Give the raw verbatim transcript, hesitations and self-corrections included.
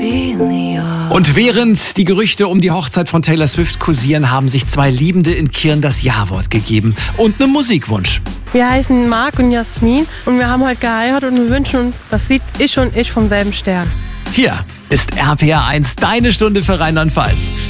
Und während die Gerüchte um die Hochzeit von Taylor Swift kursieren, haben sich zwei Liebende in Kirn das Ja-Wort gegeben und einen Musikwunsch. Wir heißen Marc und Jasmin und wir haben heute geheiratet und wir wünschen uns, das sieht ich und ich vom selben Stern. Hier ist R P R eins, deine Stunde für Rheinland-Pfalz.